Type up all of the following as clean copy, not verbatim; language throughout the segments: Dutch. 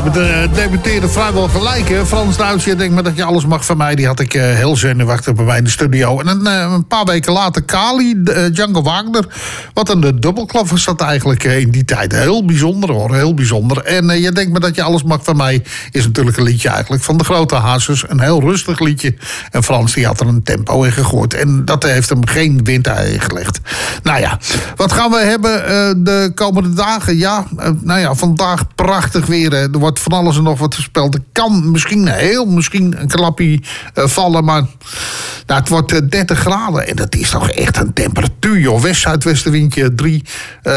debuteerde vrijwel gelijk. Hè? Frans Duits, je denkt maar dat je alles mag van mij. Die had ik heel zenuwachtig bij mij in de studio. En een paar weken later Kali, Django Wagner. Wat een dubbelklap was dat eigenlijk in die tijd. Heel bijzonder hoor, heel bijzonder. En je denkt maar dat je alles mag van mij. Is natuurlijk een liedje eigenlijk van de Grote Hazes. Een heel rustig liedje. En Frans die had er een tempo in gegooid. En dat heeft hem geen wind gelegd. Nou ja, wat gaan we hebben de komende dagen? Ja, vandaag prachtig weer. Er wordt van alles en nog wat gespeeld. Er kan misschien een klapje vallen, maar het wordt 30 graden. En dat is toch echt een temperatuur, joh. West-zuidwestenwindje 3.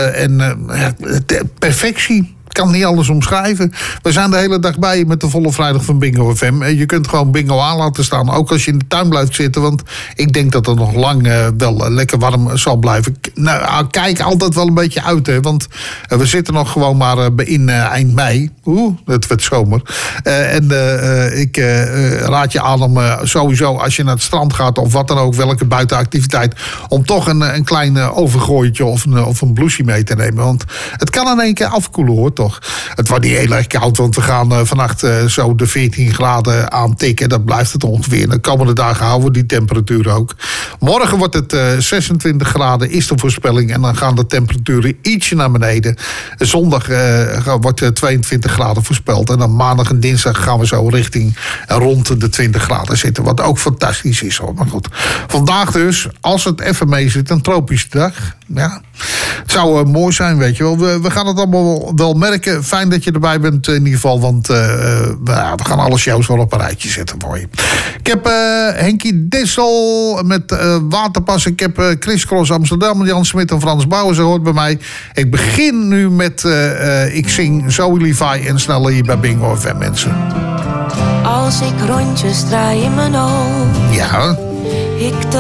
Perfectie. Ik kan niet alles omschrijven. We zijn de hele dag bij je met de volle vrijdag van Bingo FM. Je kunt gewoon bingo aan laten staan. Ook als je in de tuin blijft zitten. Want ik denk dat het nog lang wel lekker warm zal blijven. Kijk altijd wel een beetje uit. Hè, want we zitten nog gewoon maar in eind mei. Het wordt zomer. Ik raad je aan om sowieso als je naar het strand gaat. Of wat dan ook, welke buitenactiviteit. Om toch een klein overgooitje of een blouseje mee te nemen. Want het kan in één keer afkoelen hoor. Toch. Het wordt niet heel erg koud, want we gaan vannacht zo de 14 graden aantikken. Dat blijft het ongeveer. De komende dagen houden we die temperatuur ook. Morgen wordt het 26 graden, is de voorspelling. En dan gaan de temperaturen ietsje naar beneden. Zondag wordt 22 graden voorspeld. En dan maandag en dinsdag gaan we zo richting rond de 20 graden zitten. Wat ook fantastisch is hoor. Maar goed. Vandaag dus, als het even mee zit, een tropische dag. Ja. Het zou mooi zijn, weet je wel. We gaan het allemaal wel merken. Fijn dat je erbij bent in ieder geval. Want we gaan alle shows wel op een rijtje zetten voor je. Ik heb Henkie Dissel met Waterpas. Ik heb Chris Cross Amsterdam, Jan Smit en Frans Bouwers. Hoort bij mij. Ik begin nu met ik zing Zoe Levi en sneller hier bij Bingo FM, mensen. Als ik rondjes draai in mijn hoofd. Ja.